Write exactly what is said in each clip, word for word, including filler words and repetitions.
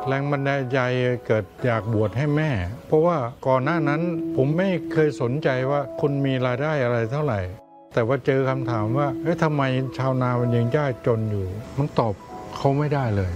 แรงบันดาลใจเกิดอยากบวชให้แม่เพราะว่าก่อนหน้านั้นผมไม่เคยสนใจว่าคุณมีรายได้อะไรเท่าไหร่แต่ว่าเจอคำถามว่าเฮ้ยทำไมชาวนามันยังยากจนอยู่มันตอบเขาไม่ได้เลย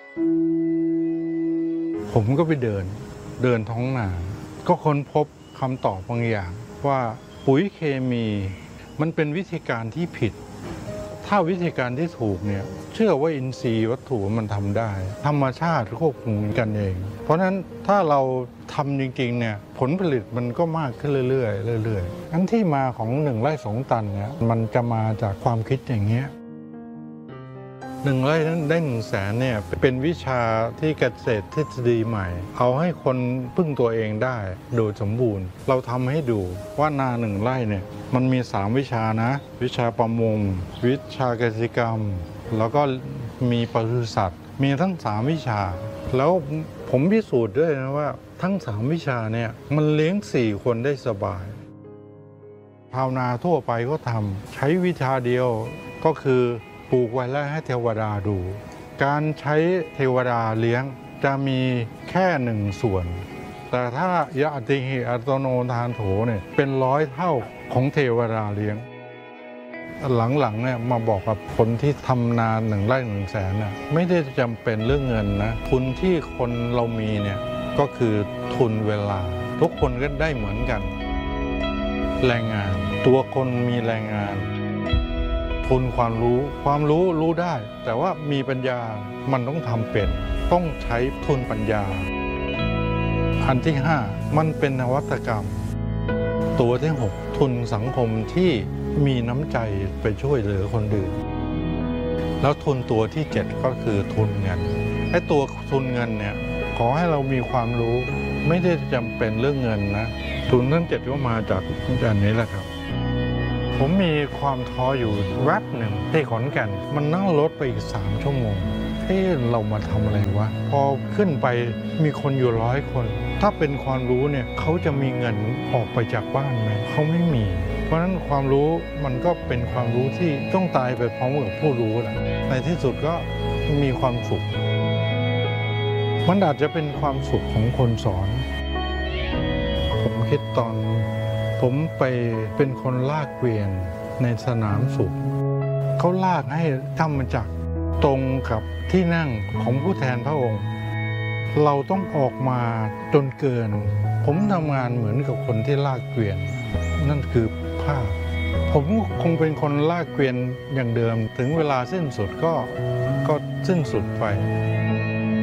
ผมก็ไปเดินเดินท้องนาก็ค้นพบคำตอบบางอย่างว่าปุ๋ยเคมีมันเป็นวิธีการที่ผิดถ้าวิธีการที่ถูกเนี่ยเชื่อว่าอินทรีย์วัตถุมันทำได้ธรรมชาติควบคุมกันเองเพราะฉะนั้นถ้าเราทำจริงๆเนี่ยผลผลิตมันก็มากขึ้นเรื่อยๆเรื่อยๆอันที่มาของหนึ่งไร่สองตันเนี่ยมันจะมาจากความคิดอย่างเงี้ยหนึ่งไร่นั้นได้หนึ่งแสนเนี่ยเป็นวิชาที่เกษตรทฤษฎีใหม่เอาให้คนพึ่งตัวเองได้โดยสมบูรณ์เราทำให้ดูว่านาหนึ่งไร่เนี่ยมันมีสามวิชานะวิชาประมงวิชาเกษตรกรรมแล้วก็มีปศุสัตว์มีทั้งสามวิชาแล้วผมพิสูจน์ด้วยนะว่าทั้งสามวิชาเนี่ยมันเลี้ยงสี่คนได้สบายชาวนาทั่วไปก็ทำใช้วิชาเดียวก็คือปลูกไว้แล้วให้เทวดาดูการใช้เทวดาเลี้ยงจะมีแค่หนึ่งส่วนแต่ถ้ายะติหิอัตโนทานโถเนี่ยเป็นร้อยเท่าของเทวดาเลี้ยงหลังๆเนี่ยมาบอกกับคนที่ทำนาหนึ่งไร่หนึ่งแสนน่ะไม่ได้จำเป็นเรื่องเงินนะทุนที่คนเรามีเนี่ยก็คือทุนเวลาทุกคนก็ได้เหมือนกันแรงงานตัวคนมีแรงงานทุนความรู้ความรู้รู้ได้แต่ว่ามีปัญญามันต้องทำเป็นต้องใช้ทุนปัญญาอันที่ห้ามันเป็นนวัตกรรมตัวที่หกทุนสังคมที่มีน้ำใจไปช่วยเหลือคนอื่นแล้วทุนตัวที่เจ็ดก็คือทุนเงินไอ้ตัวทุนเงินเนี่ยขอให้เรามีความรู้ไม่ได้จำเป็นเรื่องเงินนะทุนทั้งเจ็ดก็มาจากอันนี้แหละครับผมมีความท้ออยู่แวบหนึ่งที่ขอนแก่นมันนั่งรถไปอีกสามชั่วโมงเอ๊ะเรามาทำอะไรวะพอขึ้นไปมีคนอยู่ร้อยคนถ้าเป็นความรู้เนี่ยเขาจะมีเงินออกไปจากบ้านไหมเขาไม่มีเพราะฉะนั้นความรู้มันก็เป็นความรู้ที่ต้องตายไปพร้อมกับผู้รู้นะในที่สุดก็มีความสุขมันอาจจะเป็นความสุขของคนสอนผมคิดตอนผมไปเป็นคนลากเกวียนในสนามสุขเขาลากให้ธรรมจักรตรงกับที่นั่งของผู้แทนพระองค์เราต้องออกมาจนเกินผมทำงานเหมือนกับคนที่ลากเกวียนนั่นคือภาพผมคงเป็นคนลากเกวียนอย่างเดิมถึงเวลาสิ้นสุดก็ก็สิ้นสุดไป